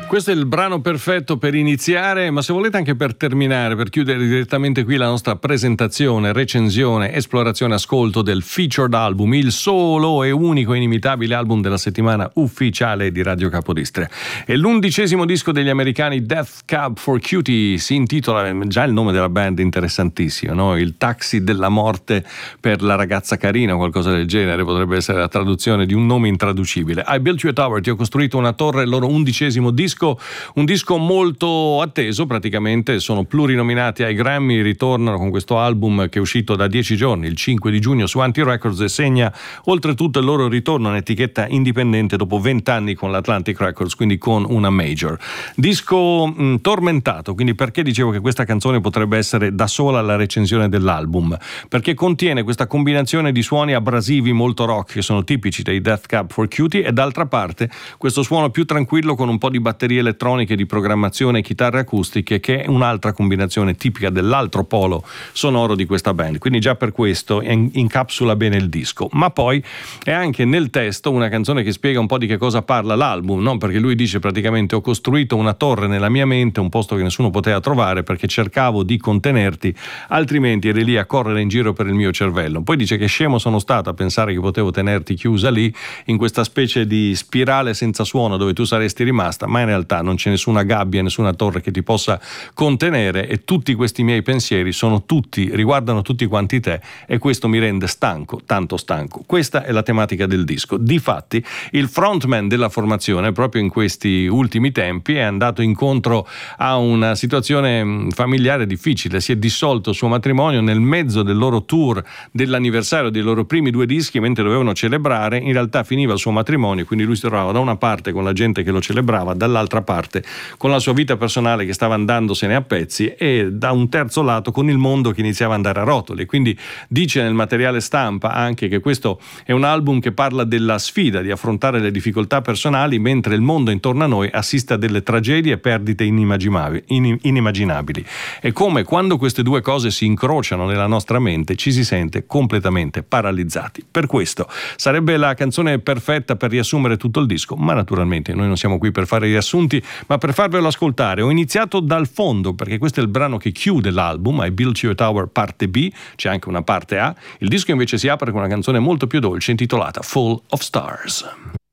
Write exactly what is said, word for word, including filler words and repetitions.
Questo è il brano perfetto per iniziare, ma se volete anche per terminare, per chiudere direttamente qui la nostra presentazione, recensione, esplorazione, ascolto del featured album, il solo e unico e inimitabile album della settimana ufficiale di Radio Capodistria. È l'undicesimo disco degli americani Death Cab for Cutie, si intitola, già il nome della band è interessantissimo, no? Il taxi della morte per la ragazza carina, qualcosa del genere, potrebbe essere la traduzione di un nome intraducibile. I Built You a Tower, ti ho costruito una torre, il loro undicesimo disco. Un disco molto atteso, praticamente sono plurinominati ai Grammy, ritornano con questo album che è uscito da dieci giorni, il cinque di giugno su Anti Records, e segna oltretutto il loro ritorno in etichetta indipendente dopo vent'anni con l'Atlantic Records, quindi con una major. Disco mh, tormentato, quindi perché dicevo che questa canzone potrebbe essere da sola la recensione dell'album? Perché contiene questa combinazione di suoni abrasivi molto rock che sono tipici dei Death Cab for Cutie e d'altra parte questo suono più tranquillo con un po' di batterie elettroniche, di programmazione e chitarre acustiche, che è un'altra combinazione tipica dell'altro polo sonoro di questa band, quindi già per questo incapsula bene il disco. Ma poi è anche nel testo una canzone che spiega un po' di che cosa parla l'album, no? Perché lui dice praticamente: ho costruito una torre nella mia mente, un posto che nessuno poteva trovare perché cercavo di contenerti, altrimenti eri lì a correre in giro per il mio cervello. Poi dice che scemo sono stato a pensare che potevo tenerti chiusa lì in questa specie di spirale senza suono dove tu saresti rimasta, ma in realtà non c'è nessuna gabbia, nessuna torre che ti possa contenere, e tutti questi miei pensieri sono tutti, riguardano tutti quanti te, e questo mi rende stanco, tanto stanco. Questa è la tematica del disco. Difatti il frontman della formazione proprio in questi ultimi tempi è andato incontro a una situazione familiare difficile, si è dissolto il suo matrimonio nel mezzo del loro tour dell'anniversario dei loro primi due dischi, mentre dovevano celebrare, in realtà finiva il suo matrimonio, quindi lui si trovava da una parte con la gente che lo celebrava, dall'altra parte con la sua vita personale che stava andandosene a pezzi, e da un terzo lato con il mondo che iniziava ad andare a rotoli. Quindi dice nel materiale stampa anche che questo è un album che parla della sfida di affrontare le difficoltà personali mentre il mondo intorno a noi assiste a delle tragedie e perdite inimmaginabili. È come quando queste due cose si incrociano nella nostra mente ci si sente completamente paralizzati. Per questo sarebbe la canzone perfetta per riassumere tutto il disco, ma naturalmente noi non siamo qui per fare riassunti, ma per farvelo ascoltare. Ho iniziato dal fondo perché questo è il brano che chiude l'album, I Built You a Tower parte B, c'è anche una parte A. Il disco invece si apre con una canzone molto più dolce intitolata Full of Stars.